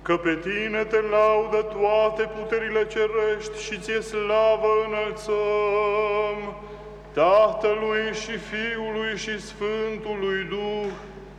că pe tine te laudă toate puterile cerești și ție slavă înălțăm, Tatălui și Fiului și Sfântului Duh,